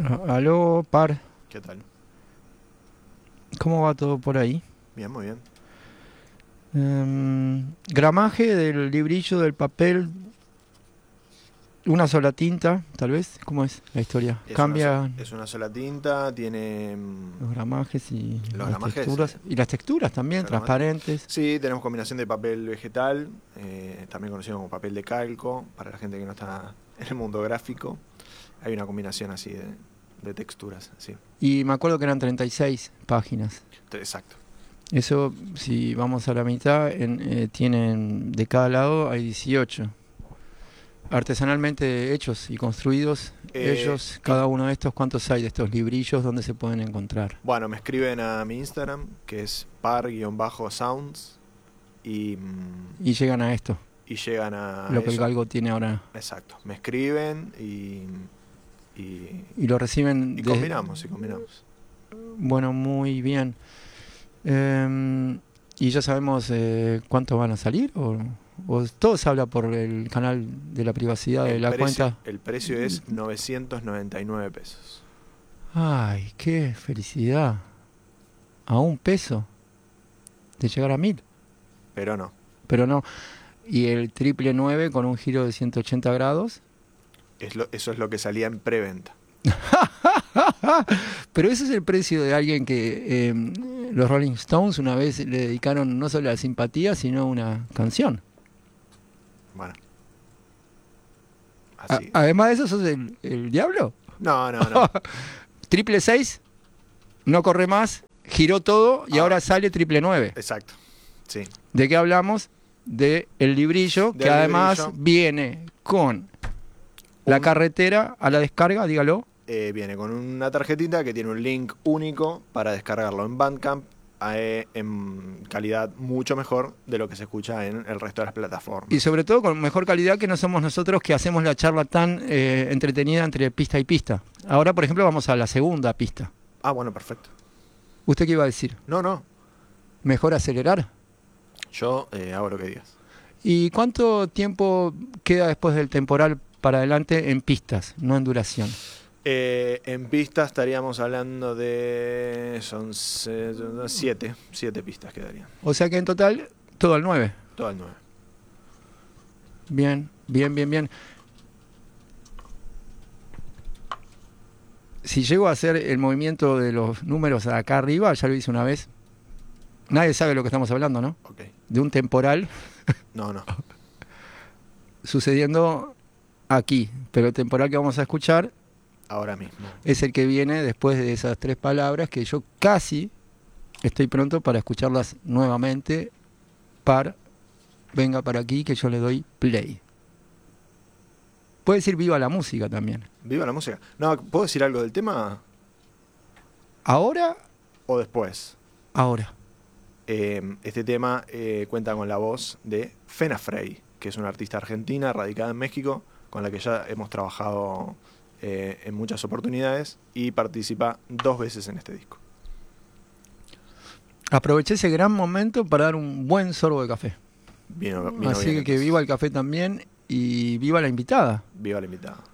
Aló, Par. ¿Qué tal? ¿Cómo va todo por ahí? Bien, muy bien. Gramaje del librillo del papel, una sola tinta, tal vez. ¿Cómo es la historia? Cambia Es una sola tinta, tiene los gramajes y los las gramajes. texturas. Y las texturas también, Los gramajes. transparentes. Sí, tenemos combinación de papel vegetal, también conocido como papel de calco, para la gente que no está en el mundo gráfico. Hay una combinación así de texturas, sí. Y me acuerdo que eran 36 páginas. Exacto. Eso, si vamos a la mitad, tienen de cada lado hay 18. Artesanalmente hechos y construidos, ellos, cada uno de estos, ¿cuántos hay de estos librillos? ¿Dónde se pueden encontrar? Bueno, me escriben a mi Instagram, que es par-sounds, y llegan a esto. Y llegan a lo que el Galgo tiene ahora. Exacto. Me escriben y lo reciben. Y combinamos. Bueno, muy bien. ¿Y ya sabemos cuántos van a salir? ¿O todo se habla por el canal de la privacidad de la cuenta? El precio es 999 pesos. ¡Ay, qué felicidad! ¿A un peso? ¿De llegar a 1000? Pero no. ¿Y el 999 con un giro de 180 grados? Eso es lo que salía en preventa. Pero ese es el precio de alguien que los Rolling Stones una vez le dedicaron no solo la simpatía, sino una canción. Bueno. Así. Además de eso, ¿sos el diablo? No. 666, no corre más, giró todo y ahora sale 999. Exacto, sí. ¿De qué hablamos? De el librillo, que además viene con la carretera a la descarga, dígalo. Viene con una tarjetita que tiene un link único para descargarlo en Bandcamp en calidad mucho mejor de lo que se escucha en el resto de las plataformas. Y sobre todo con mejor calidad, que no somos nosotros que hacemos la charla tan entretenida entre pista y pista. Ahora, por ejemplo, vamos a la segunda pista. Ah, bueno, perfecto. ¿Usted qué iba a decir? No. ¿Mejor acelerar? Yo hago lo que digas. ¿Y cuánto tiempo queda después del temporal para adelante en pistas, no en duración? En pistas estaríamos hablando de... Son 7 pistas quedarían. O sea que en total, todo al 9. Todo al 9. Bien. Si llego a hacer el movimiento de los números acá arriba, ya lo hice una vez. Nadie sabe lo que estamos hablando, ¿no? Okay. De un temporal. No. Sucediendo aquí. Pero el temporal que vamos a escuchar ahora mismo es el que viene después de esas 3 palabras, que yo casi estoy pronto para escucharlas nuevamente. Venga para aquí, que yo le doy play. Puede decir viva la música también. Viva la música. No, ¿puedo decir algo del tema? ¿Ahora? ¿O después? Ahora. Este tema cuenta con la voz de Fena Frey, que es una artista argentina radicada en México, con la que ya hemos trabajado en muchas oportunidades y participa 2 veces en este disco. Aproveché ese gran momento para dar un buen sorbo de café. Vino Así bien, que viva el café también y viva la invitada. Viva la invitada.